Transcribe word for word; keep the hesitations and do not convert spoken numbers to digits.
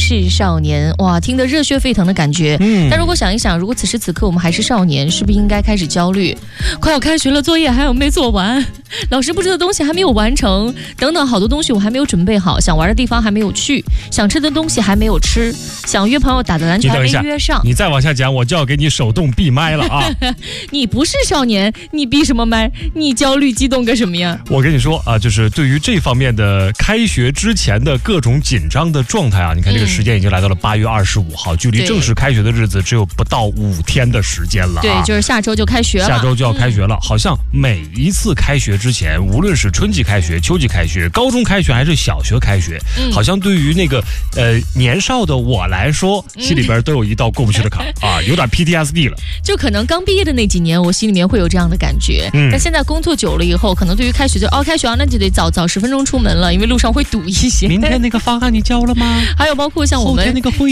是少年，哇，听得热血沸腾的感觉。嗯，但如果想一想，如果此时此刻我们还是少年，是不是应该开始焦虑？快要开学了，作业还有没做完，老师布置的东西还没有完成，等等，好多东西我还没有准备好，想玩的地方还没有去，想吃的东西还没有吃，想约朋友打的篮球还没约上。 你再往下讲，我就要给你手动闭麦了啊！ 你不是少年，你闭什么麦？你焦虑激动个什么呀？ 我跟你说啊，就是对于这方面的开学之前的各种紧张的状态啊，你看这个时间已经来到了八月二十五号，距离正式开学的日子只有不到五天的时间了、啊。 对，就是下周就开学了， 下周就要开学了。嗯、好像每一次开学之前，无论是春季开学、秋季开学、高中开学还是小学开学，嗯、好像对于那个呃年少的我来说，心里边都有一道过不去的坎、嗯、啊，有点 P T S D 了。 就可能刚毕业的那几年，我心里面会有这样的感觉。嗯，但现在工作久了以后，可能对于开学就哦，开学啊，那就得早早十分钟出门了，因为路上会堵一些。 明天那个方案你交了吗？ 还有包括像我们后天那个会